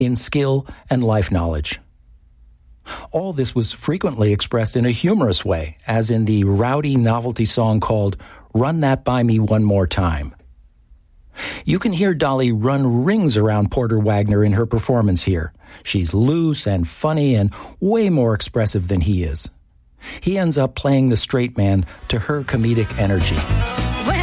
in skill and life knowledge. All this was frequently expressed in a humorous way, as in the rowdy novelty song called Run That By Me One More Time. You can hear Dolly run rings around Porter Wagoner in her performance here. She's loose and funny and way more expressive than he is. He ends up playing the straight man to her comedic energy.